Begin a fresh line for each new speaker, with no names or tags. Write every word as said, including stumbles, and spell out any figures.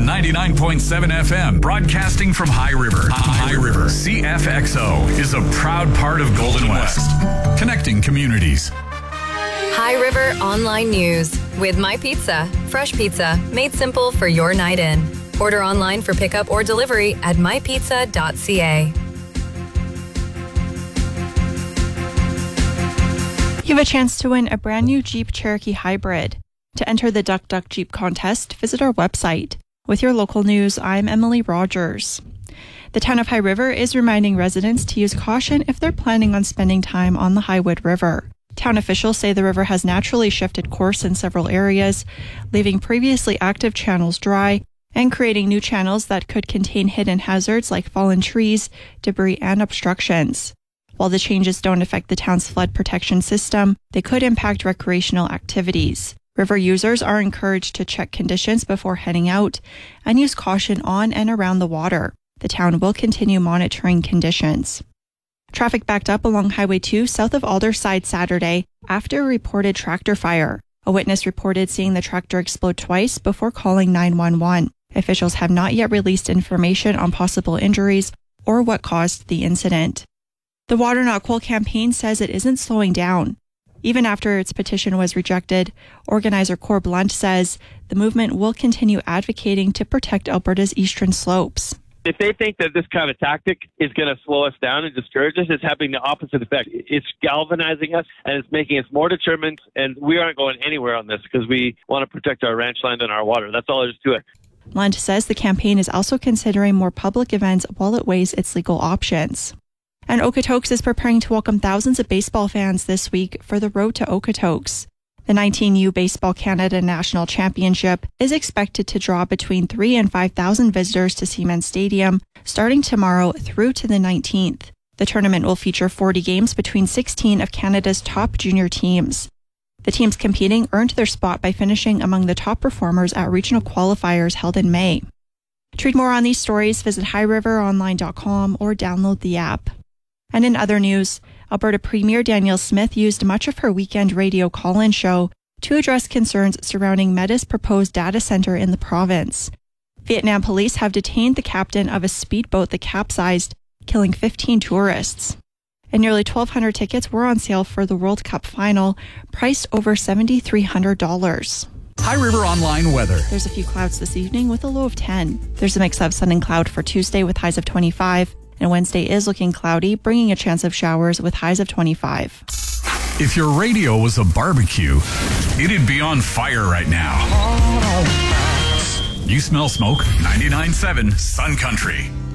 ninety-nine point seven F M, broadcasting from High River. High River. C F X O is a proud part of Golden West, connecting communities.
High River Online News with My Pizza. Fresh pizza made simple for your night in. Order online for pickup or delivery at my pizza dot c a.
You have a chance to win a brand new Jeep Cherokee Hybrid. To enter the Duck Duck Jeep contest, visit our website. With your local news, I'm Emily Rogers. The town of High River is reminding residents to use caution if they're planning on spending time on the Highwood River. Town officials say the river has naturally shifted course in several areas, leaving previously active channels dry and creating new channels that could contain hidden hazards like fallen trees, debris, and obstructions. While the changes don't affect the town's flood protection system, they could impact recreational activities. River users are encouraged to check conditions before heading out and use caution on and around the water. The town will continue monitoring conditions. Traffic backed up along Highway two south of Alderside Saturday after a reported tractor fire. A witness reported seeing the tractor explode twice before calling nine one one. Officials have not yet released information on possible injuries or what caused the incident. The Water Not Coal campaign says it isn't slowing down. Even after its petition was rejected, organizer Cor Blunt says the movement will continue advocating to protect Alberta's eastern slopes.
If they think that this kind of tactic is going to slow us down and discourage us, it's having the opposite effect. It's galvanizing us and it's making us more determined, and we aren't going anywhere on this because we want to protect our ranch land and our water. That's all there is to it.
Blunt says the campaign is also considering more public events while it weighs its legal options. And Okotoks is preparing to welcome thousands of baseball fans this week for the Road to Okotoks. The nineteen U Baseball Canada National Championship is expected to draw between three and five thousand visitors to Siemens Stadium starting tomorrow through to the nineteenth. The tournament will feature forty games between sixteen of Canada's top junior teams. The teams competing earned their spot by finishing among the top performers at regional qualifiers held in May. To read more on these stories, visit high river online dot com or download the app. And in other news, Alberta Premier Danielle Smith used much of her weekend radio call-in show to address concerns surrounding Meta's proposed data center in the province. Vietnam police have detained the captain of a speedboat that capsized, killing fifteen tourists. And nearly twelve hundred tickets were on sale for the World Cup final, priced over seven thousand three hundred dollars.
High River Online weather.
There's a few clouds this evening with a low of ten. There's a mix of sun and cloud for Tuesday with highs of twenty-five. And Wednesday is looking cloudy, bringing a chance of showers with highs of twenty-five.
If your radio was a barbecue, it'd be on fire right now. You smell smoke? ninety-nine point seven Sun Country.